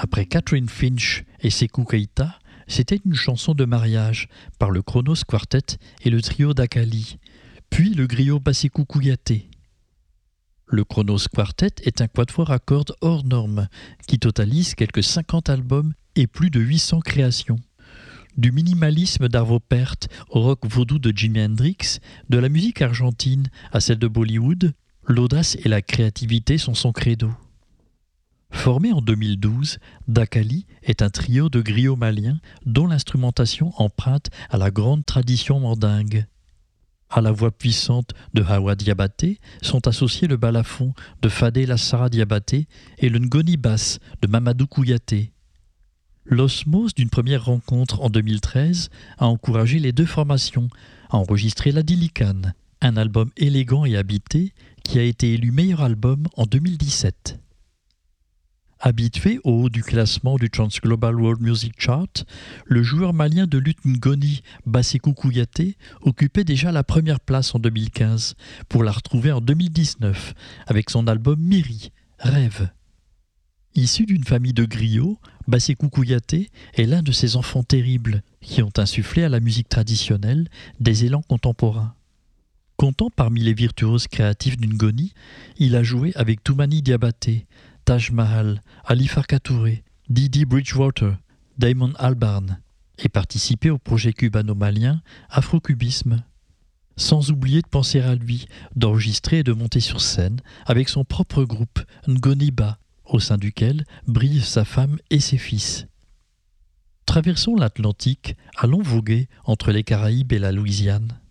Après Catherine Finch et Sékou Keïta, c'était une chanson de mariage par le Kronos Quartet et le trio d'Akali, puis le griot Basekou Kouyaté. Le Kronos Quartet est un quatuor à cordes hors norme qui totalise quelques 50 albums et plus de 800 créations. Du minimalisme d'Arvo Pärt au rock vaudou de Jimi Hendrix, de la musique argentine à celle de Bollywood, l'audace et la créativité sont son credo. Formé en 2012, Dakali est un trio de griots maliens dont l'instrumentation emprunte à la grande tradition mandingue. À la voix puissante de Hawa Diabaté sont associés le balafon de Fadé Lassara Diabaté et le ngoni basse de Mamadou Kouyaté. L'osmose d'une première rencontre en 2013 a encouragé les deux formations à enregistrer La Dilicane, un album élégant et habité qui a été élu meilleur album en 2017. Habitué au haut du classement du Trans Global World Music Chart, le joueur malien de luth ngoni Basekou Kouyaté occupait déjà la première place en 2015 pour la retrouver en 2019 avec son album Miri, Rêve. Issu d'une famille de griots, Basekou Kouyaté est l'un de ces enfants terribles qui ont insufflé à la musique traditionnelle des élans contemporains. Comptant parmi les virtuoses créatifs du ngoni, il a joué avec Toumani Diabaté, Taj Mahal, Ali Farka Touré, Didi Bridgewater, Damon Albarn et participé au projet cubano-malien Afrocubisme. Sans oublier de penser à lui, d'enregistrer et de monter sur scène avec son propre groupe Ngoniba, au sein duquel brillent sa femme et ses fils. Traversons l'Atlantique, allons voguer entre les Caraïbes et la Louisiane.